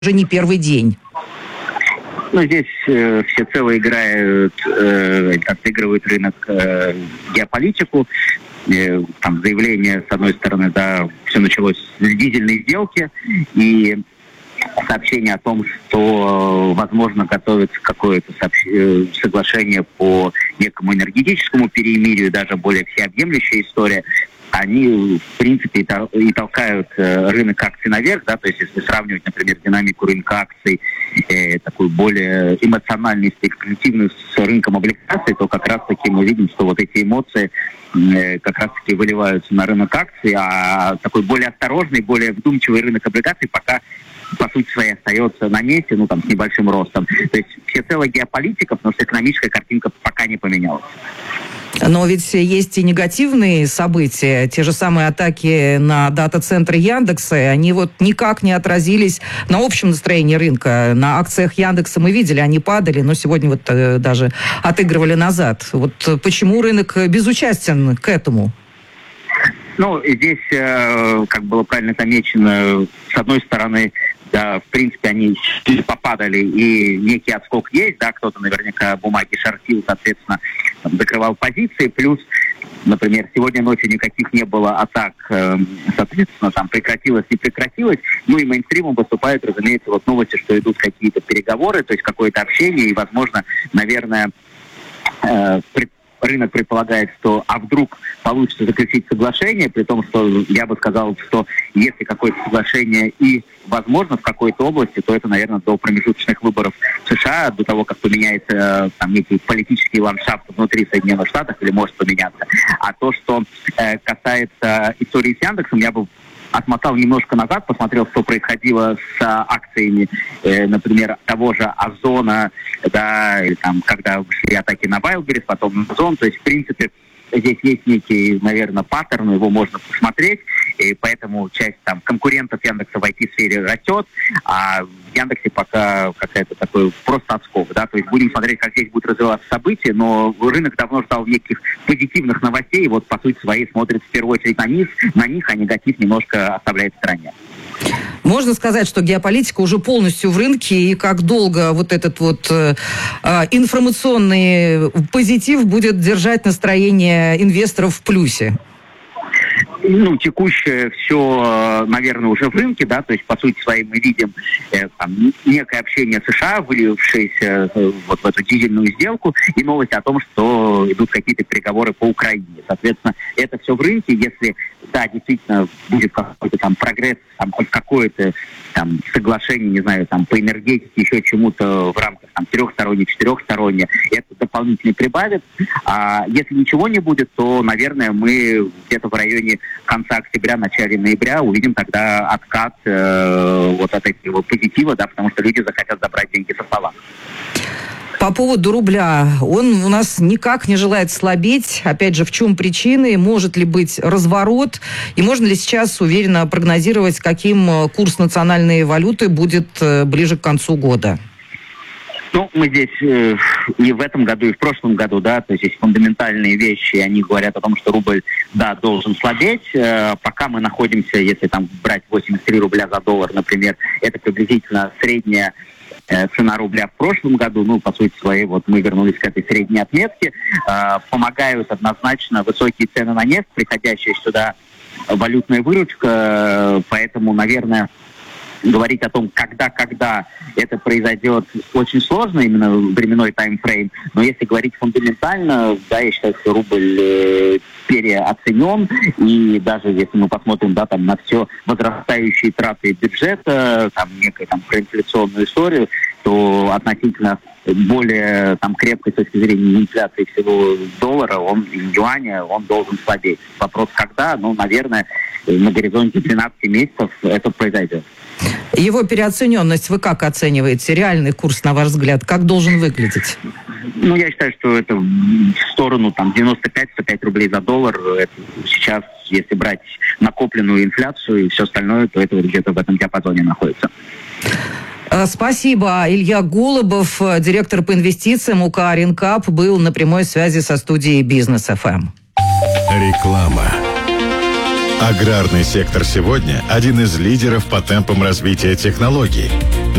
уже не первый день. Ну, здесь всецело играют, отыгрывает рынок геополитику. Там заявление, с одной стороны, да, все началось с дизельной сделки, и сообщение о том, что, возможно, готовится какое-то соглашение по некому энергетическому перемирию, даже более всеобъемлющая история, они, в принципе, и толкают рынок акций наверх, да, то есть если сравнивать, например, динамику рынка акций, такую более эмоциональную, спекулятивную с рынком облигаций, то как раз-таки мы видим, что вот эти эмоции как раз-таки выливаются на рынок акций, а такой более осторожный, более вдумчивый рынок облигаций пока, по сути своей, остается на месте, ну, там, с небольшим ростом. То есть всецело геополитика, потому что экономическая картинка пока не поменялась. Но ведь есть и негативные события. Те же самые атаки на дата-центры Яндекса, они вот никак не отразились на общем настроении рынка. На акциях Яндекса мы видели, они падали, но сегодня вот даже отыгрывали назад. Вот почему рынок безучастен к этому? Ну, здесь, как было правильно замечено, с одной стороны, да, в принципе, они попадали, и некий отскок есть, да, кто-то наверняка бумаги шортил, соответственно, закрывал позиции, плюс, например, сегодня ночью никаких не было атак, соответственно, там прекратилось, не прекратилось, ну и мейнстримом выступают, разумеется, вот новости, что идут какие-то переговоры, то есть какое-то общение, и, возможно, наверное, рынок предполагает, что вдруг получится заключить соглашение, при том, что я бы сказал, что если какое-то соглашение и возможно в какой-то области, то это, наверное, до промежуточных выборов в США, до того, как поменяется там некий политический ландшафт внутри Соединенных Штатов, или может поменяться. А то, что касается истории с Яндексом, я бы отмотал немножко назад, посмотрел, что происходило с акциями, например, того же Озона, да, или там, когда шли атаки на Wildberries, потом на Озон, то есть, в принципе, здесь есть некий, наверное, паттерн, его можно посмотреть, и поэтому часть там конкурентов Яндекса в IT-сфере растет, а в Яндексе пока какая-то такой просто отскок, да, то есть будем смотреть, как здесь будут развиваться события, но рынок давно ждал неких позитивных новостей, и вот по сути своей смотрит в первую очередь на них, а негатив немножко оставляет в стороне. Можно сказать, что геополитика уже полностью в рынке, и как долго вот этот вот информационный позитив будет держать настроение инвесторов в плюсе? Ну, текущее все, наверное, уже в рынке, да, то есть, по сути своей, мы видим там, некое общение США, вылившееся вот в эту дизельную сделку, и новость о том, что идут какие-то переговоры по Украине. Соответственно, это все в рынке. Если, да, действительно будет какой-то там прогресс, там, хоть какое-то там соглашение, не знаю, там, по энергетике, еще чему-то в рамках там трехсторонне, четырехсторонне, это дополнительно прибавит. А если ничего не будет, то, наверное, мы где-то в районе конца октября, начале ноября увидим тогда откат вот от этого позитива, да, потому что люди захотят забрать деньги со стола. По поводу рубля, он у нас никак не желает слабеть. Опять же, в чем причины? Может ли быть разворот? И можно ли сейчас уверенно прогнозировать, каким курс национальной валюты будет ближе к концу года? Ну, мы здесь и в этом году, и в прошлом году, да, то есть есть фундаментальные вещи, они говорят о том, что рубль, да, должен слабеть. Пока мы находимся, если там брать 83 рубля за доллар, например, это приблизительно средняя цена рубля в прошлом году, ну, по сути своей, вот мы вернулись к этой средней отметке. Помогают однозначно высокие цены на нефть, приходящая сюда валютная выручка, поэтому, наверное, говорить о том, когда это произойдет, очень сложно, именно временной таймфрейм. Но если говорить фундаментально, да, я считаю, что рубль переоценен. И даже если мы посмотрим, да, там, на все возрастающие траты бюджета, там, некую там проинфляционную историю, то относительно более там крепкой с точки зрения инфляции всего доллара, юаня, он должен слабеть. Вопрос когда? Ну, наверное, на горизонте 12 месяцев это произойдет. Его переоцененность вы как оцениваете? Реальный курс, на ваш взгляд, как должен выглядеть? Ну, я считаю, что это в сторону там 95-105 рублей за доллар. Это сейчас, если брать накопленную инфляцию и все остальное, то это вот где-то в этом диапазоне находится. Спасибо. Илья Голубов, директор по инвестициям УК «Ренкап», был на прямой связи со студией «Бизнес ФМ». Реклама. Аграрный сектор сегодня один из лидеров по темпам развития технологий.